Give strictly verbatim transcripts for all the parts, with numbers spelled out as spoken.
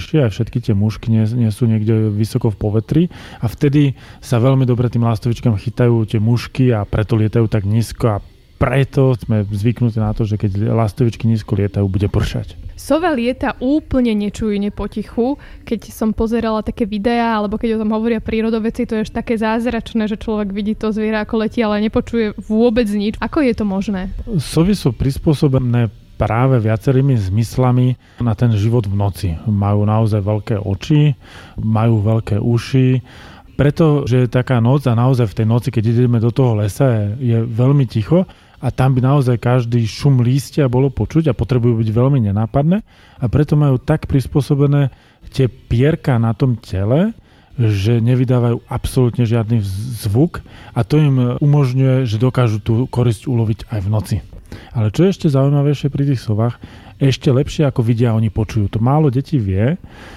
nižšie, aj všetky tie mušky nie, nie sú niekde vysoko v povetri a vtedy sa veľmi dobre tým lastovičkám chytajú tie mušky a preto lietajú tak nízko a preto sme zvyknutí na to, že keď lastovičky nízko lietajú, bude pršať. Sova lieta úplne nečujne potichu. Keď som pozerala také videá, alebo keď o tom hovoria prírodovedci, to je až také zázračné, že človek vidí to zviera, ako letí, ale nepočuje vôbec nič. Ako je to možné? Sovy sú prispôsobené práve viacerými zmyslami na ten život v noci. Majú naozaj veľké oči, majú veľké uši, pretože je taká noc a naozaj v tej noci, keď ideme do toho lesa, je, je veľmi ticho a tam by naozaj každý šum lístia bolo počuť a potrebujú byť veľmi nenápadné a preto majú tak prispôsobené tie pierka na tom tele, že nevydávajú absolútne žiadny zvuk a to im umožňuje, že dokážu tú korisť uloviť aj v noci. Ale čo je ešte zaujímavejšie pri tých sovách, ešte lepšie ako vidia, oni počujú. To málo detí vie,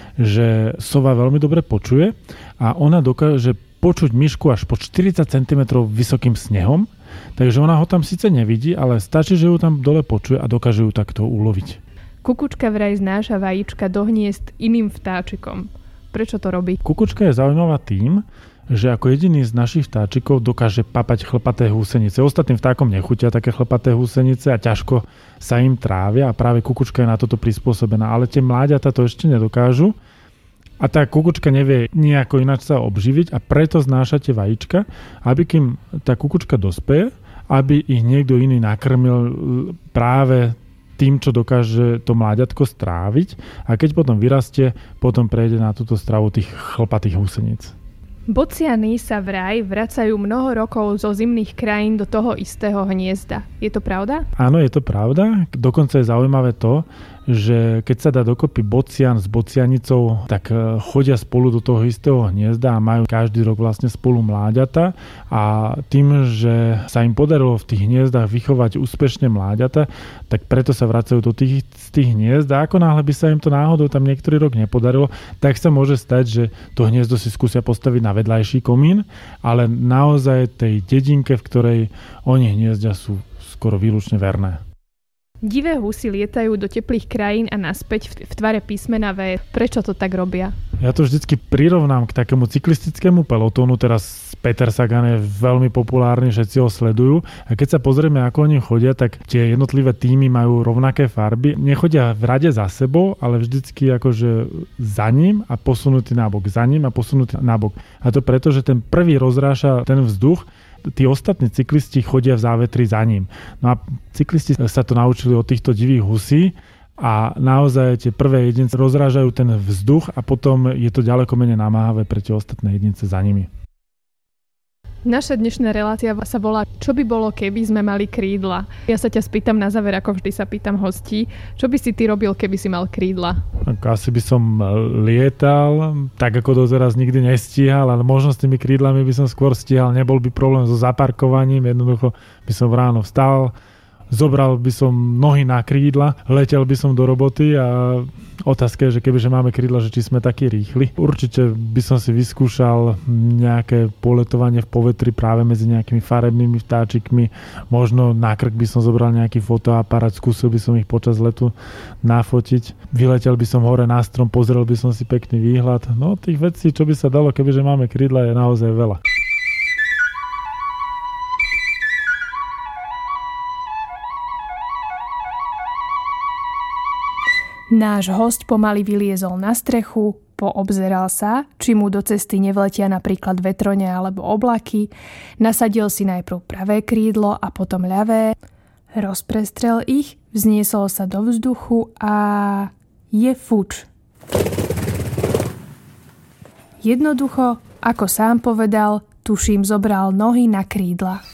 že sova veľmi dobre počuje a ona dokáže počuť myšku až po štyridsať centimetrov vysokým snehom, takže ona ho tam síce nevidí, ale stačí, že ju tam dole počuje a dokáže ju takto uloviť. Kukučka vraj znáša vajíčka do hniezd iným vtáčikom. Prečo to robí? Kukučka je zaujímavá tým, že ako jediný z našich vtáčikov dokáže papať chlpaté húsenice. Ostatným vtákom nechutia také chlpaté húsenice a ťažko sa im trávia a práve kukučka je na toto prispôsobená. Ale tie mláďata to ešte nedokážu a tá kukučka nevie nejako ináč sa obživiť a preto znáša tie vajíčka, aby kým tá kukučka dospeje, aby ich niekto iný nakrmil práve tým, čo dokáže to mláďatko stráviť a keď potom vyrastie, potom prejde na túto stravu tých chlpatých húseníc. Bociany sa vraj vracajú mnoho rokov zo zimných krajín do toho istého hniezda. Je to pravda? Áno, je to pravda. Dokonca je zaujímavé to, že keď sa dá dokopy bocian s bocianicou, tak chodia spolu do toho istého hniezda a majú každý rok vlastne spolu mláďata a tým, že sa im podarilo v tých hniezdach vychovať úspešne mláďata, tak preto sa vracajú do tých, z tých hniezd a ako náhle by sa im to náhodou tam niektorý rok nepodarilo, tak sa môže stať, že to hniezdo si skúsia postaviť na vedľajší komín, ale naozaj tej dedinke, v ktorej oni hniezdia, sú skoro výlučne verné. Divé husy lietajú do teplých krajín a naspäť v, v tvare písmena V. Prečo to tak robia? Ja to vždycky prirovnám k takému cyklistickému pelotónu. Teraz Peter Sagan je veľmi populárny, všetci ho sledujú. A keď sa pozrieme, ako oni chodia, tak tie jednotlivé týmy majú rovnaké farby. Nechodia v rade za sebou, ale vždycky akože za ním a posunutý nabok, za ním a posunutý nabok. A to preto, že ten prvý rozráša ten vzduch, tí ostatní cyklisti chodia v závetri za ním. No a cyklisti sa to naučili od týchto divých husí a naozaj tie prvé jedince rozrážajú ten vzduch a potom je to ďaleko menej namáhavé pre tie ostatné jedince za nimi. Naša dnešná relácia sa volá Čo by bolo, keby sme mali krídla? Ja sa ťa spýtam na záver, ako vždy sa pýtam hostí. Čo by si ty robil, keby si mal krídla? Asi by som lietal, tak ako doteraz nikdy nestíhal, ale možno s tými krídlami by som skôr stíhal. Nebol by problém so zaparkovaním, jednoducho by som ráno vstal, zobral by som nohy na krídla, letel by som do roboty a otázka je, že kebyže máme krídla, že či sme takí rýchli. Určite by som si vyskúšal nejaké poletovanie v povetri práve medzi nejakými farebnými vtáčikmi. Možno na krk by som zobral nejaký fotoaparát, skúsil by som ich počas letu nafotiť. Vyletel by som hore na strom, pozrel by som si pekný výhľad. No tých vecí, čo by sa dalo, kebyže máme krídla, je naozaj veľa. Náš hosť pomaly vyliezol na strechu, poobzeral sa, či mu do cesty nevletia napríklad vetrone alebo oblaky, nasadil si najprv pravé krídlo a potom ľavé, rozprestrel ich, vzniesol sa do vzduchu a je fuč. Jednoducho, ako sám povedal, tuším zobral nohy na krídla.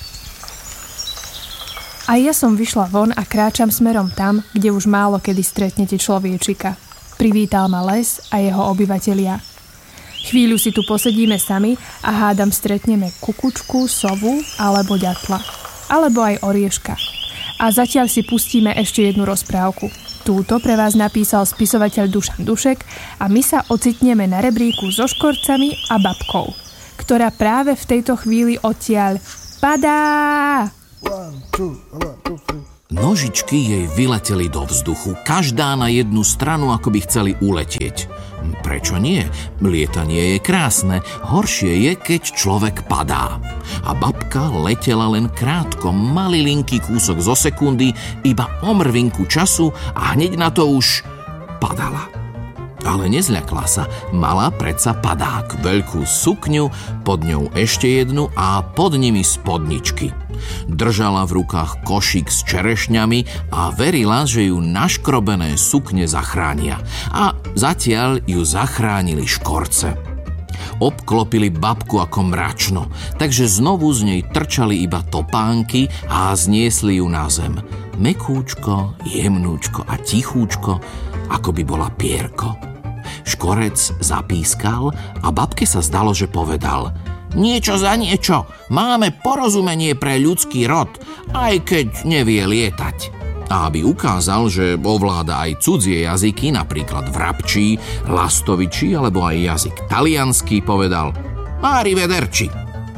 A ja som vyšla von a kráčam smerom tam, kde už málo kedy stretnete človečika. Privítal ma les a jeho obyvatelia. Chvíľu si tu posedíme sami a hádam stretneme kukučku, sovu alebo ďatla. Alebo aj orieška. A zatiaľ si pustíme ešte jednu rozprávku. Túto pre vás napísal spisovateľ Dušan Dušek a my sa ocitneme na rebríku so škorcami a babkou, ktorá práve v tejto chvíli odtiaľ padá. One, two, one, two, three. Nožičky jej vyleteli do vzduchu, každá na jednu stranu, ako by chceli uletieť. Prečo nie? Lietanie je krásne, horšie je, keď človek padá. A babka letela len krátko, malilinký kúsok zo sekundy, iba o mrvinku času a hneď na to už padala. Ale nezľakla sa, mala predsa padák, veľkú sukňu, pod ňou ešte jednu a pod nimi spodničky. Držala v rukách košík s čerešňami a verila, že ju naškrobené sukne zachránia. A zatiaľ ju zachránili škorce. Obklopili babku ako mračno, takže znovu z nej trčali iba topánky a zniesli ju na zem. Mekúčko, jemnúčko a tichúčko, ako by bola pierko. Škorec zapískal a babke sa zdalo, že povedal: niečo za niečo, máme porozumenie pre ľudský rod, aj keď nevie lietať. A aby ukázal, že ovláda aj cudzie jazyky, napríklad vrabčí, lastovičí alebo aj jazyk taliansky, povedal: arrivederci.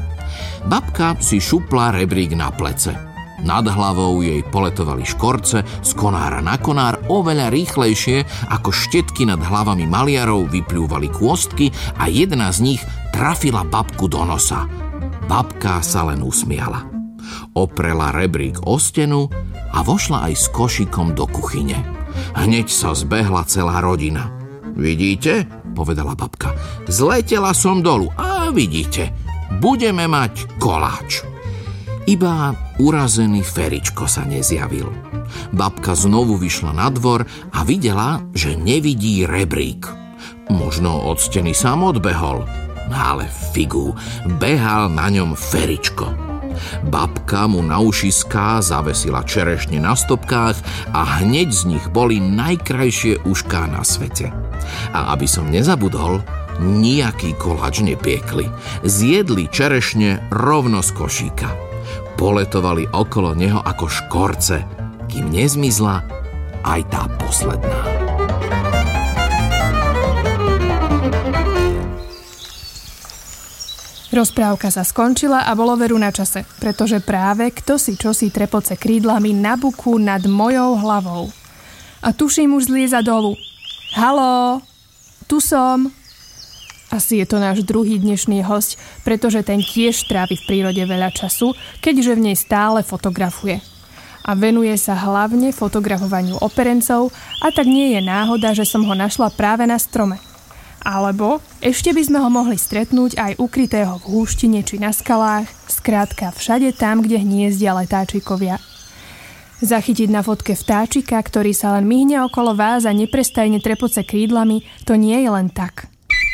Babka si šupla rebrík na plece. Nad hlavou jej poletovali škorce z konára na konár oveľa rýchlejšie, ako štetky nad hlavami maliarov vypľúvali kôstky a jedna z nich trafila babku do nosa. Babka sa len usmiala. Oprela rebrík o stenu a vošla aj s košíkom do kuchyne. Hneď sa zbehla celá rodina. Vidíte, povedala babka, zletela som dolu a vidíte, budeme mať koláč. Iba urazený Feričko sa nezjavil. Babka znovu vyšla na dvor a videla, že nevidí rebrík. Možno od steny sám odbehol, ale figu, behal na ňom Feričko. Babka mu na ušiská zavesila čerešne na stopkách a hneď z nich boli najkrajšie ušká na svete. A aby som nezabudol, nijaký koláč nepiekli. Zjedli čerešne rovno z košíka. Poletovali okolo neho ako škorce, kým nezmizla aj tá posledná. Rozprávka sa skončila a bolo veru na čase, pretože práve kto si čosi trepoce krídlami na buku nad mojou hlavou. A tuším už zlieza dolu. Haló, tu som. Asi je to náš druhý dnešný hosť, pretože ten tiež trávi v prírode veľa času, keďže v nej stále fotografuje. A venuje sa hlavne fotografovaniu operencov a tak nie je náhoda, že som ho našla práve na strome. Alebo ešte by sme ho mohli stretnúť aj ukrytého v húštine či na skalách, skrátka všade tam, kde hniezdia letáčikovia. Zachytiť na fotke vtáčika, ktorý sa len myhne okolo vás a neprestajne trepoce krídlami, to nie je len tak.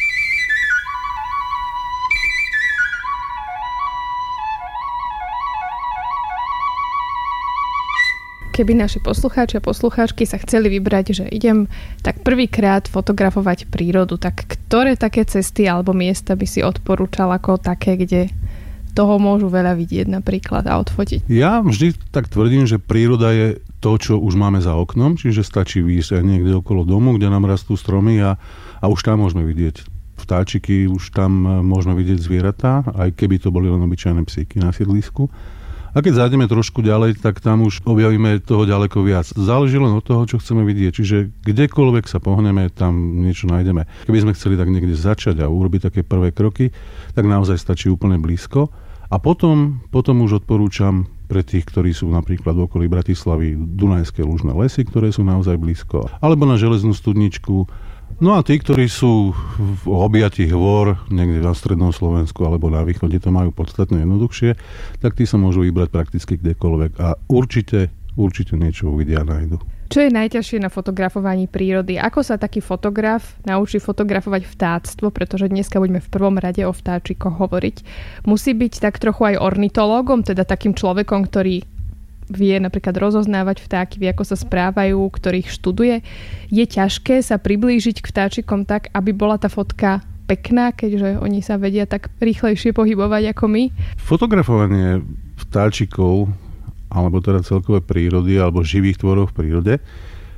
Keby naši poslucháči a poslucháčky sa chceli vybrať, že idem tak prvýkrát fotografovať prírodu, tak ktoré také cesty alebo miesta by si odporúčal ako také, kde toho môžu veľa vidieť napríklad a odfotiť? Ja vždy tak tvrdím, že príroda je to, čo už máme za oknom, čiže stačí výjsť aj niekde okolo domu, kde nám rastú stromy a, a už tam môžeme vidieť vtáčiky, už tam môžeme vidieť zvieratá, aj keby to boli len obyčajné psíky na sídlisku. A keď zájdeme trošku ďalej, tak tam už objavíme toho ďaleko viac. Záleží len od toho, čo chceme vidieť. Čiže kdekoľvek sa pohneme, tam niečo nájdeme. Keby sme chceli tak niekde začať a urobiť také prvé kroky, tak naozaj stačí úplne blízko. A potom, potom už odporúčam pre tých, ktorí sú napríklad v okolí Bratislavy, Dunajské lužné lesy, ktoré sú naozaj blízko. Alebo na železnú studničku. No a tí, ktorí sú v objatí hôr, niekde na strednom Slovensku alebo na východe, to majú podstatne jednoduchšie, tak tí sa môžu vybrať prakticky kdekoľvek a určite, určite niečo uvidia a nájdu. Čo je najťažšie na fotografovaní prírody? Ako sa taký fotograf naučí fotografovať vtáctvo, pretože dneska budeme v prvom rade o vtáčikoch hovoriť. Musí byť tak trochu aj ornitológom, teda takým človekom, ktorý vie napríklad rozoznávať vtáky, vie, ako sa správajú, ktorých študuje. Je ťažké sa priblížiť k vtáčikom tak, aby bola tá fotka pekná, keďže oni sa vedia tak rýchlejšie pohybovať ako my? Fotografovanie vtáčikov, alebo teda celkové prírody, alebo živých tvorov v prírode,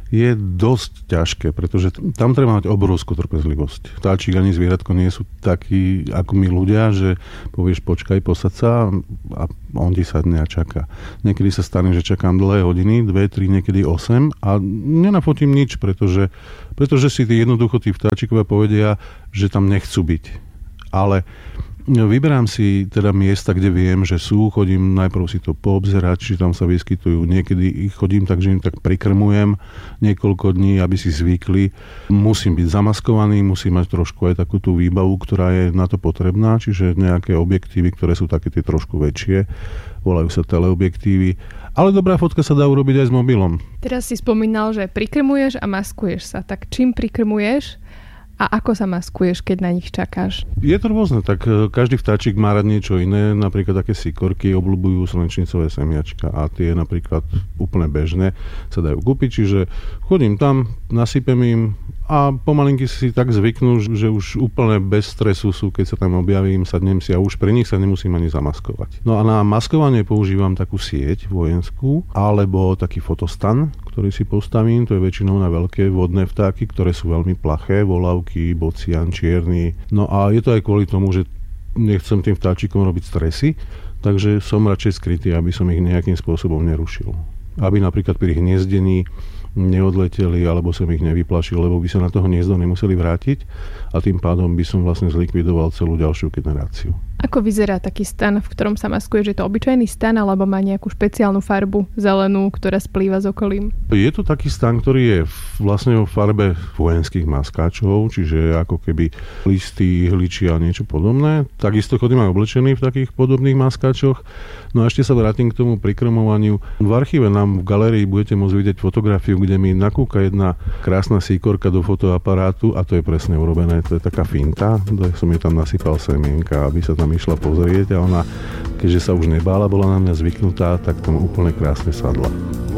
je dosť ťažké, pretože tam treba mať obrovskú trpezlivosť. Vtáčik ani zvieratko nie sú takí ako my ľudia, že povieš počkaj, posaď sa a on ti sadne a čaká. Niekedy sa stane, že čakám dlhé hodiny, dve, tri, niekedy osem a nenafotím nič, pretože, pretože si tí jednoducho tí vtáčikovia povedia, že tam nechcú byť. Ale vyberám si teda miesta, kde viem, že sú, chodím najprv si to poobzerať, či tam sa vyskytujú. Niekedy ich chodím tak, že im tak prikrmujem niekoľko dní, aby si zvykli. Musím byť zamaskovaný, musím mať trošku aj takú tú výbavu, ktorá je na to potrebná, čiže nejaké objektívy, ktoré sú také tie trošku väčšie, volajú sa teleobjektívy. Ale dobrá fotka sa dá urobiť aj s mobilom. Teraz si spomínal, že prikrmuješ a maskuješ sa. Tak čím prikrmuješ? A ako sa maskuješ, keď na nich čakáš? Je to rôzne, tak každý vtáčik má rád niečo iné, napríklad také sikorky obľúbujú slnečnicové semiačka a tie napríklad úplne bežné sa dajú kúpiť, čiže chodím tam, nasypem im a pomalinky si tak zvyknú, že už úplne bez stresu sú, keď sa tam objavím, sadnem si a už pri nich sa nemusím ani zamaskovať. No a na maskovanie používam takú sieť vojenskú alebo taký fotostan, ktorý si postavím, to je väčšinou na veľké vodné vtáky, ktoré sú veľmi plaché, volavky, bocian, čierny. No a je to aj kvôli tomu, že nechcem tým vtáčikom robiť stresy, takže som radšej skrytý, aby som ich nejakým spôsobom nerušil. Aby napríklad pri hniezdení neodleteli, alebo som ich nevyplašil, lebo by sa na toho hniezdo nemuseli vrátiť a tým pádom by som vlastne zlikvidoval celú ďalšiu generáciu. Ako vyzerá taký stan, v ktorom sa maskuješ? Je to obyčajný stan, alebo má nejakú špeciálnu farbu, zelenú, ktorá splýva s okolím? Je to taký stan, ktorý je vlastne vo farbe vojenských maskáčov, čiže ako keby listy, ihličí a niečo podobné. Takisto chodím aj oblečený v takých podobných maskáčoch. No a ešte sa vrátim k tomu prikrmovaniu. V archíve nám v galérii budete môcť vidieť fotografiu, kde mi nakúka jedna krásna síkorka do fotoaparátu a to je presne urobené. To je taká finta, som jej tam nasypal semienka, aby sa tam išla pozrieť a ona, keďže sa už nebála, bola na mňa zvyknutá, tak tomu úplne krásne sadla.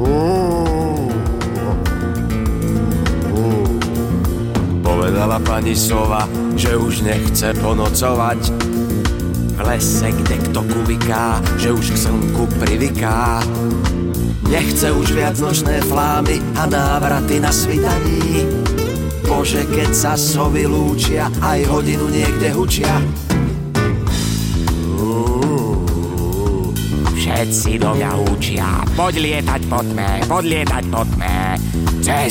Povedala pani sova, že už nechce ponocovať. V lese, kde kto kuviká, že už k slnku privyká. Nechce už viac nočné flámy a návraty na svitaní. Bože, keď sa sovy lúčia, aj hodinu niekde hučia. Všetci do mňa učia, poď lietať po tme, poď lietať po tme. Cez